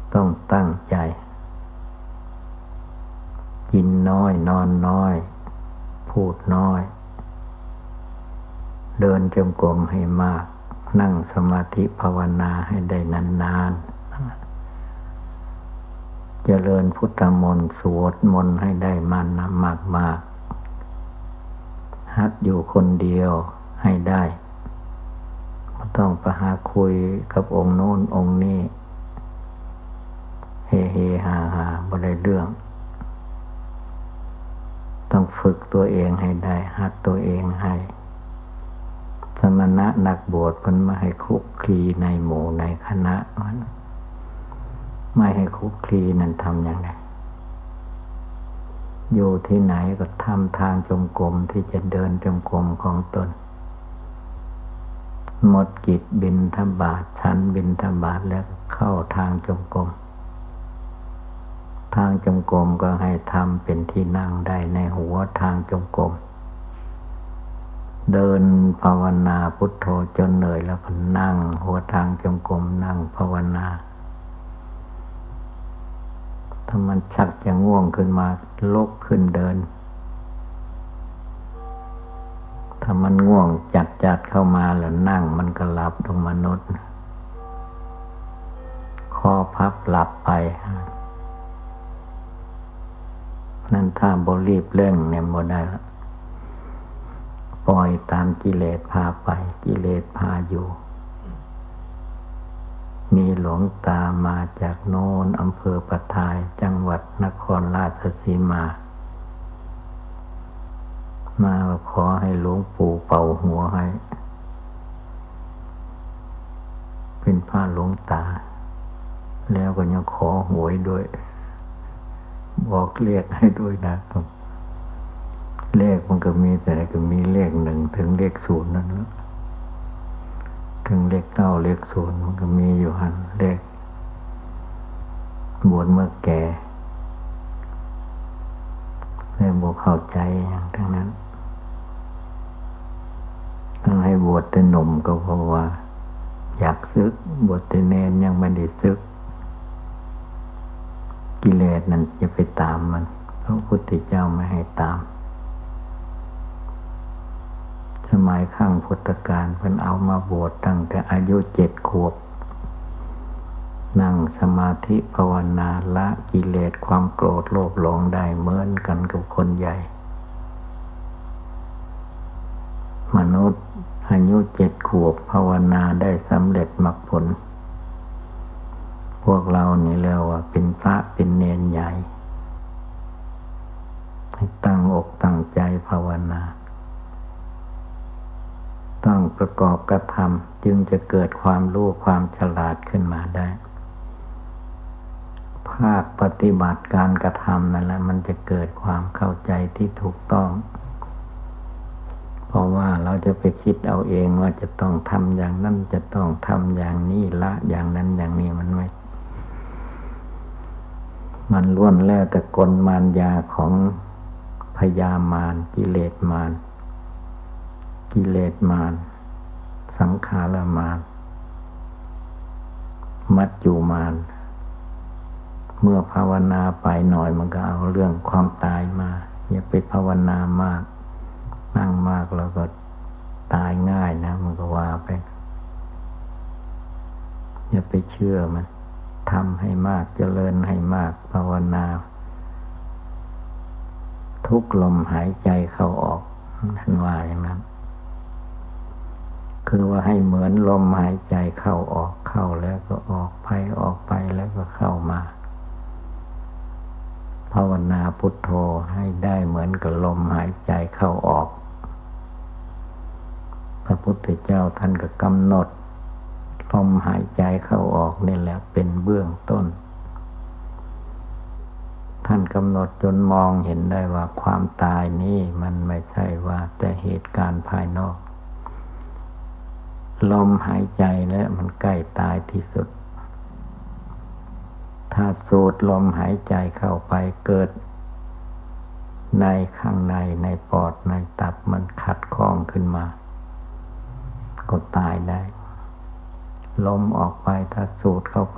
ต้องตั้งใจกินน้อยนอนน้อยพูดน้อยเดินจงกรมให้มากนั่งสมาธิภาวนาให้ได้นานๆเจริญพุทธมนต์สวดมนต์ให้ได้มันมากๆหัดอยู่คนเดียวให้ได้ไม่ต้องไปหาคุยกับองค์โน้นองค์นี้เฮเฮฮาฮาบ่ได้เรื่องต้องฝึกตัวเองให้ได้หัดตัวเองให้สมณะนักบวชเพิ่นไม่ให้คุกคีในหมู่ในคณะไม่ให้คุกคีนั่นทำอย่างไรอยู่ที่ไหนก็ทำทางจงกรมที่จะเดินจงกรมของตนหมดกิจบิณฑบาตฉันบิณฑบาตแล้วเข้าทางจงกรมทางจงกรมก็ให้ทำเป็นที่นั่งได้ในหัวทางจงกรมเดินภาวนาพุทโธจนเหนื่อยแล้วก็นั่งหัวทางจงกรมนั่งภาวนาถ้ามันชักจะง่วงขึ้นมาลุกขึ้นเดินถ้ามันง่วงจัดเข้ามาแล้วนั่งมันก็หลับตรงมนุษย์คอพับหลับไปนั่นถ้าบ่รีบเร่งเนี่ยบ่ได้ละปล่อยตามกิเลสพาไปกิเลสพาอยู่มีหลวงตามาจากโน้นอำเภอประทายจังหวัดนครราชสีมาขอให้หลวงปู่เป่าหัวให้เป็นพระหลวงตาแล้วก็ยังขอหวยด้วยบอกเลขให้ด้วยนะครับเลขมันก็มีแต่ก็มีเลข1ถึงเลข0นั่นแหละถึงเลข9เลข0มันก็มีอยู่หันเลขบวชเมื่อแก่แล้วบ่เข้าใจอย่างทั้งนั้นต้องให้บวชแต่หนุ่มก็เพราะว่าอยากศึกบวชแต่เนรยังไม่ได้ศึกกิเลสนั้นจะไปตามมันพระพุทธเจ้าไม่ให้ตามสมัยข้างพุทธกาลเพิ่นเอามาบวชตั้งแต่อายุ7 ขวบนั่งสมาธิภาวนาละกิเลสความโกรธโลภหลงได้เหมือนกันกับคนใหญ่มนุษย์อายุ7 ขวบภาวนาได้สำเร็จมรรคผลพวกเรานี่เรียกว่าเป็นพระเป็นเณรใหญ่ให้ตั้งอกตั้งใจภาวนาต้องประกอบกระทำจึงจะเกิดความรู้ความฉลาดขึ้นมาได้ภาคปฏิบัติการกระทำนั่นแหละมันจะเกิดความเข้าใจที่ถูกต้องเพราะว่าเราจะไปคิดเอาเองว่าจะต้องทำอย่างนั้นจะต้องทำอย่างนี้ละอย่างนั้นอย่างนี้มันล้วนแล้วแต่กลมารยาของพยามารกิเลสมารสังขารมารมัจจุมารเมื่อภาวนาไปหน่อยมันก็เอาเรื่องความตายมาอย่าไปภาวนามากนั่งมากแล้วก็ตายง่ายนะมันก็ว่าไปอย่าไปเชื่อมันทำให้มากเจริญให้มากภาวนาทุกลมหายใจเข้าออกท่านว่าอย่างนั้นคือว่าให้เหมือนลมหายใจเข้าออกเข้าแล้วก็ออกไปออกไปแล้วก็เข้ามาภาวนาพุทโธให้ได้เหมือนกับลมหายใจเข้าออกพระพุทธเจ้าท่านก็กำหนดลมหายใจเข้าออกนี่แหละเป็นเบื้องต้นท่านกำหนดจนมองเห็นได้ว่าความตายนี้มันไม่ใช่ว่าแต่เหตุการณ์ภายนอกลมหายใจแล้วมันใกล้ตายที่สุดถ้าสูดลมหายใจเข้าไปเกิดในข้างในปอดในตับมันขัดข้องขึ้นมาก็ตายได้ลมออกไปถ้าสูดเข้าไป